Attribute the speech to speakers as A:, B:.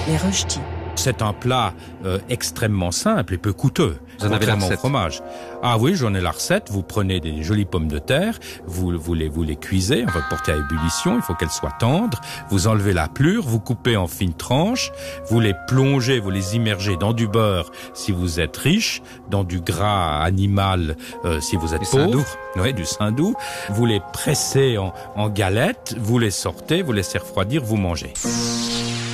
A: les rösti.
B: C'est un plat extrêmement simple et peu coûteux.
C: Vous en avez la
B: contrairement au
C: recette?
B: fromage. Ah oui, j'en ai la recette. Vous prenez des jolies pommes de terre, vous les cuisez, on va porter à ébullition, il faut qu'elles soient tendres. Vous enlevez la pelure, vous coupez en fines tranches, vous les plongez, vous les immergez dans du beurre si vous êtes riche, dans du gras animal si vous êtes
C: Du
B: pauvre.
C: saindoux.
B: Oui, du saindoux. Vous les pressez en galettes, vous les sortez, vous laissez refroidir, vous mangez.